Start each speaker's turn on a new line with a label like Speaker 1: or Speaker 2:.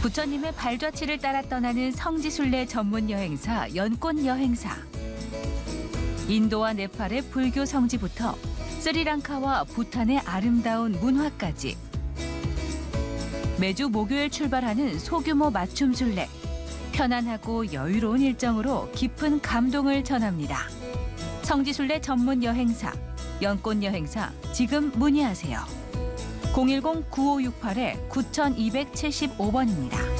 Speaker 1: 부처님의 발자취를 따라 떠나는 성지순례 전문 여행사 연꽃여행사. 인도와 네팔의 불교 성지부터 스리랑카와 부탄의 아름다운 문화까지. 매주 목요일 출발하는 소규모 맞춤순례. 편안하고 여유로운 일정으로 깊은 감동을 전합니다. 성지순례 전문 여행사 연꽃여행사 지금 문의하세요. 010-9568-9275번입니다.